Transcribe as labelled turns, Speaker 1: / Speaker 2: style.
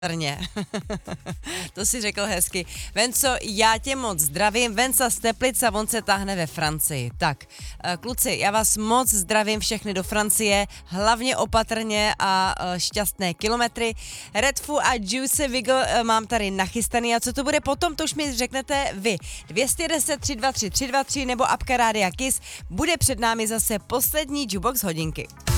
Speaker 1: Trně. To si řekl hezky. Venco, já tě moc zdravím. Venca z Teplic a on se táhne ve Francii. Tak, kluci, já vás moc zdravím všechny do Francie, hlavně opatrně a šťastné kilometry. Redfu a Juicy Wiggle mám tady nachystaný a co to bude potom, to už mi řeknete vy. 210 323 323 nebo apka Rádia Kiss, bude před námi zase poslední Jukebox hodinky.